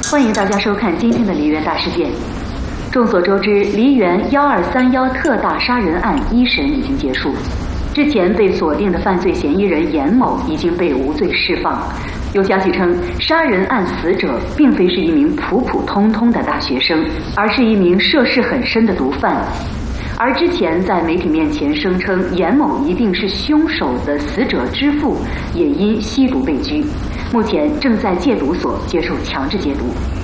欢迎大家收看今天的梨园大事件。众所周知，梨园1231特大杀人案一审已经结束，之前被锁定的犯罪嫌疑人严某已经被无罪释放。有消息称，杀人案死者并非是一名普普通通的大学生，而是一名涉世很深的毒贩。而之前在媒体面前声称严某一定是凶手的死者之父，也因吸毒被拘，目前正在戒毒所接受强制戒毒。